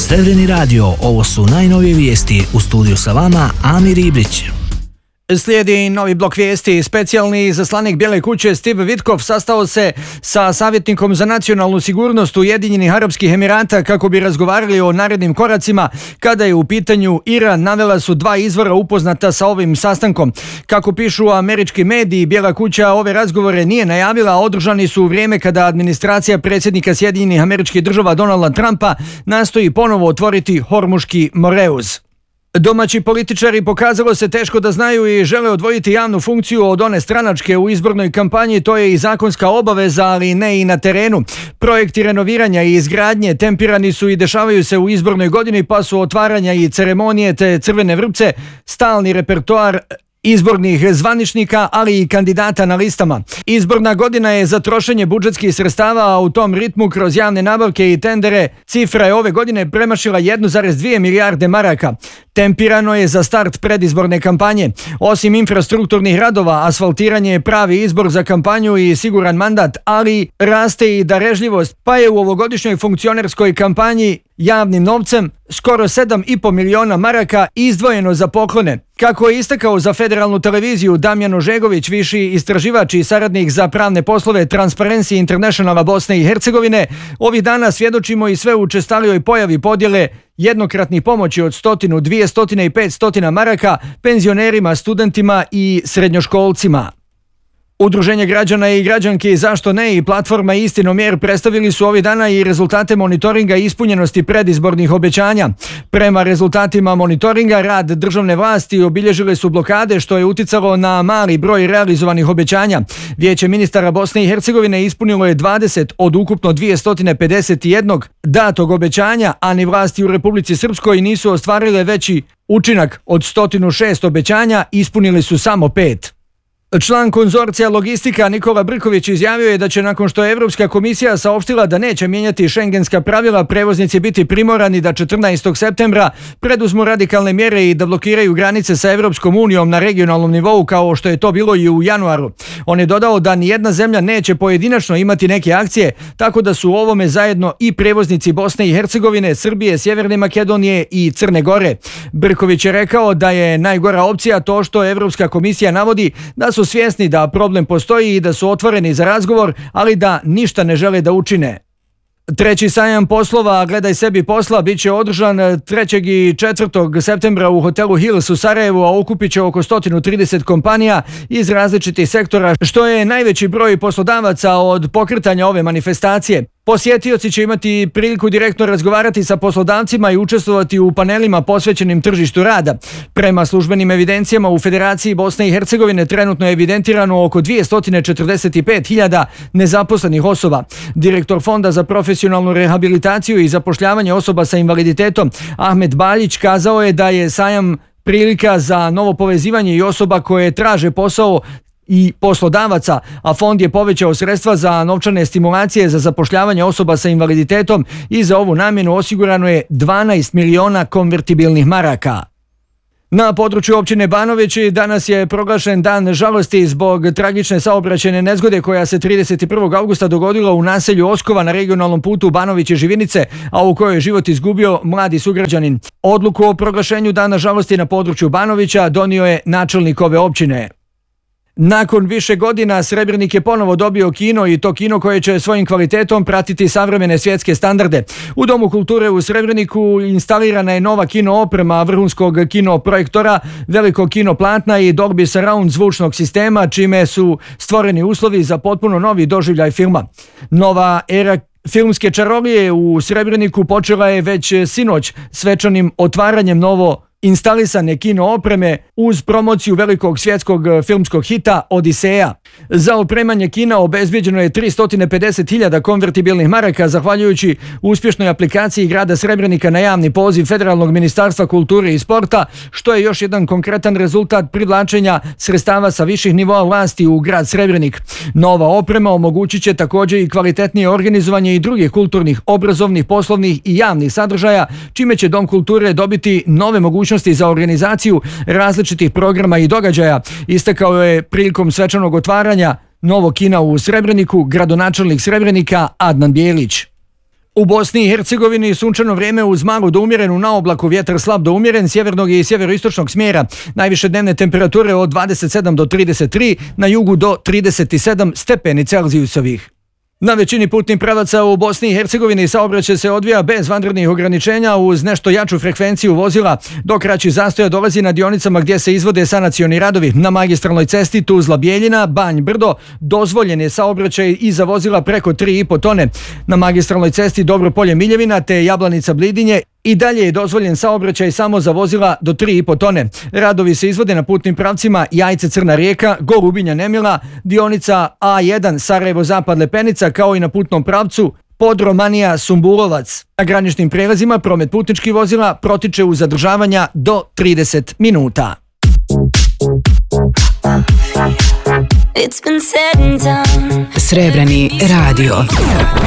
Srebreni radio, ovo su najnovije vijesti. U studiju sa vama Amir Ibrić. Slijedi novi blok vijesti. Specijalni izaslanik Bijele kuće Steve Witkoff sastao se sa savjetnikom za nacionalnu sigurnost Ujedinjenih Arapskih Emirata kako bi razgovarali o narednim koracima. Kada je u pitanju Iran, navela su dva izvora upoznata sa ovim sastankom. Kako pišu američki mediji, Bijela kuća ove razgovore nije najavila, a održani su u vrijeme kada administracija predsjednika Sjedinjenih Američkih Država Donalda Trumpa nastoji ponovo otvoriti Hormuški moreuz. Domaći političari pokazalo se teško da znaju i žele odvojiti javnu funkciju od one stranačke u izbornoj kampanji, to je i zakonska obaveza, ali ne i na terenu. Projekti renoviranja i izgradnje tempirani su i dešavaju se u izbornoj godini, pa su otvaranja i ceremonije te crvene vrpce stalni repertoar izbornih zvaničnika, ali i kandidata na listama. Izborna godina je za trošenje budžetskih sredstava, a u tom ritmu kroz javne nabavke i tendere cifra je ove godine premašila 1,2 milijarde maraka. Tempirano je za start predizborne kampanje. Osim infrastrukturnih radova, asfaltiranje je pravi izbor za kampanju i siguran mandat, ali raste i darežljivost, pa je u ovogodišnjoj funkcionerskoj kampanji javnim novcem skoro 7,5 miliona maraka izdvojeno za poklone. Kako je istakao za federalnu televiziju Damjan Ožegović, viši istraživač i saradnik za pravne poslove Transparency Internationala Bosne i Hercegovine, ovih dana svjedočimo i sve učestalijoj pojavi podjele jednokratnih pomoći od 100, 200 i 500 maraka penzionerima, studentima i srednjoškolcima. Udruženje građana i građanki Zašto ne i platforma Istinomjer predstavili su ovih dana i rezultate monitoringa ispunjenosti predizbornih obećanja. Prema rezultatima monitoringa, rad državne vlasti obilježile su blokade, što je uticalo na mali broj realizovanih obećanja. Vijeće ministara Bosne i Hercegovine ispunilo je 20 od ukupno 251 datog obećanja, a ni vlasti u Republici Srpskoj nisu ostvarile veći učinak. Od 106 obećanja ispunili su samo 5. Član konzorcija Logistika Nikola Brković izjavio je da će, nakon što je Evropska komisija saopštila da neće mijenjati šengenska pravila, prevoznici biti primorani da 14. septembra preduzmu radikalne mjere i da blokiraju granice sa Evropskom unijom na regionalnom nivou, kao što je to bilo i u januaru. On je dodao da nijedna zemlja neće pojedinačno imati neke akcije, tako da su u ovome zajedno i prevoznici Bosne i Hercegovine, Srbije, Sjeverne Makedonije i Crne Gore. Brković je rekao da je najgora opcija to što Evropska komisija navodi da su svjesni da problem postoji i da su otvoreni za razgovor, ali da ništa ne žele da učine. Treći sajam poslova Gledaj sebi posla bit će održan 3. i 4. septembra u hotelu Hills u Sarajevu, a okupit će oko 130 kompanija iz različitih sektora, što je najveći broj poslodavaca od pokretanja ove manifestacije. Posjetioci će imati priliku direktno razgovarati sa poslodavcima i učestvovati u panelima posvećenim tržištu rada. Prema službenim evidencijama u Federaciji Bosne i Hercegovine trenutno je evidentirano oko 245.000 nezaposlenih osoba. Direktor Fonda za profesionalnu rehabilitaciju i zapošljavanje osoba sa invaliditetom Ahmet Baljić kazao je da je sajam prilika za novo povezivanje i osoba koje traže posao i poslodavaca, a fond je povećao sredstva za novčane stimulacije za zapošljavanje osoba sa invaliditetom i za ovu namjenu osigurano je 12 miliona konvertibilnih maraka. Na području općine Banović danas je proglašen dan žalosti zbog tragične saobraćajne nezgode koja se 31. augusta dogodila u naselju Oskova na regionalnom putu Banović i Živinice, a u kojoj je život izgubio mladi sugrađanin. Odluku o proglašenju dana žalosti na području Banovića donio je načelnik ove općine. Nakon više godina Srebrenik je ponovo dobio kino, i to kino koje će svojim kvalitetom pratiti savremene svjetske standarde. U Domu kulture u Srebreniku instalirana je nova kino oprema vrhunskog kino projektora, velikog kino platna i Dolby Surround zvučnog sistema, čime su stvoreni uslovi za potpuno novi doživljaj filma. Nova era filmske čarolije u Srebreniku počela je već sinoć svečanim otvaranjem novo instalisane kino opreme uz promociju velikog svjetskog filmskog hita Odiseja. Za opremanje kina obezbijeđeno je 350.000 konvertibilnih maraka zahvaljujući uspješnoj aplikaciji grada Srebrenika na javni poziv Federalnog ministarstva kulture i sporta, što je još jedan konkretan rezultat privlačenja sredstava sa viših nivoa vlasti u grad Srebrenik. Nova oprema omogućit će također i kvalitetnije organizovanje i drugih kulturnih, obrazovnih, poslovnih i javnih sadržaja, čime će Dom kulture dobiti nove mogućnosti za organizaciju različitih programa i događaja, istakao je prilikom svečanog otvaranja novog kina u Srebreniku gradonačelnik Srebrenika Adnan Bijelić. U Bosni i Hercegovini sunčano vrijeme uz malu do umjerenu na oblaku, vjetar slab do umjeren, sjevernog i sjeveroistočnog smjera. Najviše dnevne temperature od 27 do 33, na jugu do 37 stepeni Celzijusovih. Na većini putnih pravaca u Bosni i Hercegovini saobraćaj se odvija bez vanrednih ograničenja uz nešto jaču frekvenciju vozila. Do kraćih zastoja dolazi na dionicama gdje se izvode sanacioni radovi. Na magistralnoj cesti Tuzla-Bjeljina, Banj-Brdo dozvoljen je saobraćaj i za vozila preko 3,5 tone. Na magistralnoj cesti Dobropolje-Miljevina te Jablanica-Blidinje i dalje je dozvoljen saobraćaj samo za vozila do 3,5 tone. Radovi se izvode na putnim pravcima Jajce-Crna Rijeka, Golubinja-Nemila, dionica A1 Sarajevo-Zapad-Lepenica, kao i na putnom pravcu Podromanija-Sumbulovac. Na graničnim prelazima promet putničkih vozila protiče uz zadržavanja do 30 minuta. Srebrni radio.